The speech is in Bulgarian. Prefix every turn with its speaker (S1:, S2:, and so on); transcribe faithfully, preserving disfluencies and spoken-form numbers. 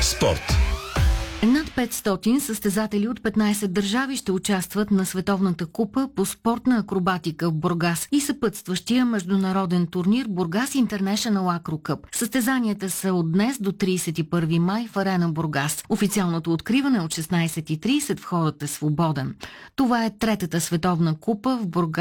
S1: Спорт.
S2: Над петстотин състезатели от петнайсет държави ще участват на Световната купа по спортна акробатика в Бургас и съпътстващия международен турнир Бургас Интернешънъл Акро Къп. Състезанията са от днес до трийсет и първи май в Арена Бургас. Официалното откриване е от шестнайсет и трийсет, входът е свободен. Това е третата Световна купа в Бургас